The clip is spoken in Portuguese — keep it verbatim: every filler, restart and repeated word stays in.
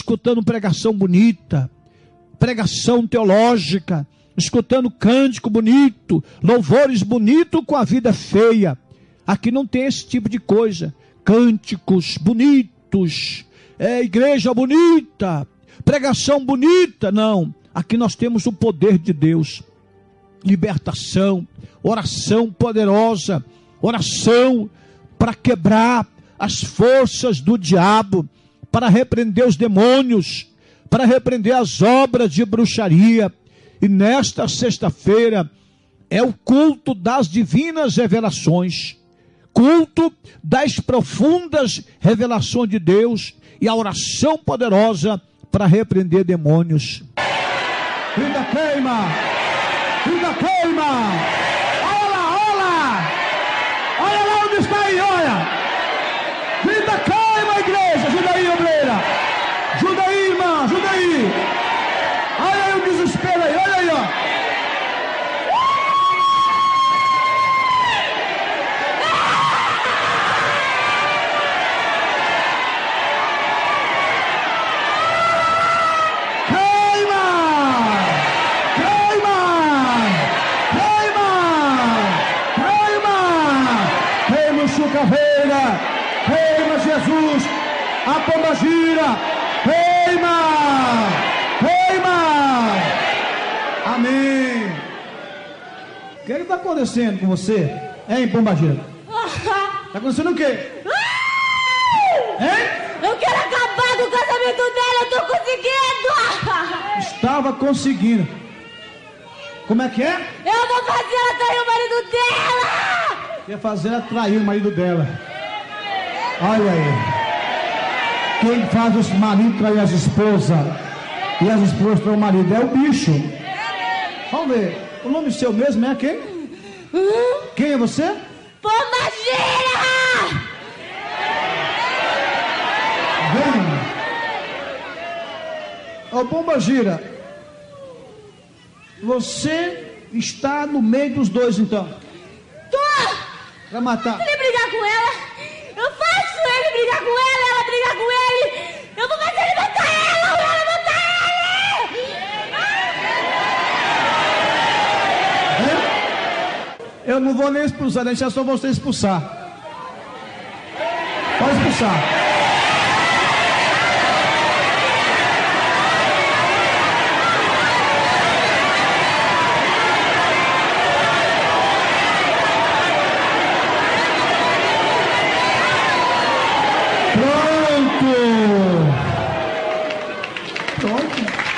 escutando pregação bonita, pregação teológica, escutando cântico bonito, louvores bonitos com a vida feia. Aqui não tem esse tipo de coisa. Cânticos bonitos, é, igreja bonita, pregação bonita, não. Aqui nós temos o poder de Deus, libertação, oração poderosa, oração para quebrar as forças do diabo, para repreender os demônios, para repreender as obras de bruxaria. E nesta sexta-feira é o culto das divinas revelações, culto das profundas revelações de Deus e a oração poderosa para repreender demônios. Vida queima! Vida queima! Olha lá, olha lá! Olha lá onde está aí, olha! Vida queima, igreja! Ajuda aí, obreira! Ajuda aí, irmã! Ajuda aí! Olha aí o desespero aí, olha aí, ó! Caveira, queima Jesus, a pomba gira, queima, queima, amém. O que é que está acontecendo com você, hein, pomba gira? Está acontecendo o quê? Hein? Eu quero acabar com o casamento dela, eu tô conseguindo. Estava conseguindo. Como é que é? Eu vou fazer ela trair o marido dela. Quer fazer ela trair o marido dela. Olha aí. Quem faz os maridos trair as esposas e as esposas trair o marido é o bicho. Vamos ver. O nome seu mesmo é quem? Quem é você? Pomba gira! Vem. Ô, pomba gira. Você está no meio dos dois, então. Tô! Pra matar. Se ele brigar com ela, eu faço ele brigar com ela, ela brigar com ele. Eu vou fazer ele matar ela, ou ela matar ele. É? Eu não vou nem expulsar, deixa só você expulsar. Pode expulsar. Pronto.